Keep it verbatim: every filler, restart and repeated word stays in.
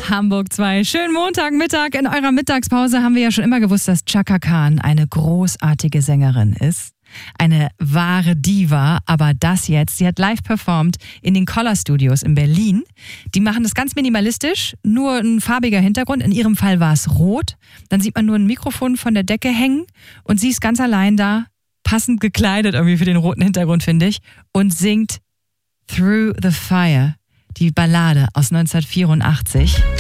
auf Hamburg zwei. Schönen Montagmittag. In eurer Mittagspause haben wir ja schon immer gewusst, dass Chaka Khan eine großartige Sängerin ist. Eine wahre Diva, aber das jetzt, sie hat live performt in den Collar Studios in Berlin. Die machen das ganz minimalistisch, nur ein farbiger Hintergrund. In ihrem Fall war es rot. Dann sieht man nur ein Mikrofon von der Decke hängen und sie ist ganz allein da, passend gekleidet irgendwie für den roten Hintergrund, finde ich, und singt Through the Fire, die Ballade aus neunzehnhundertvierundachtzig.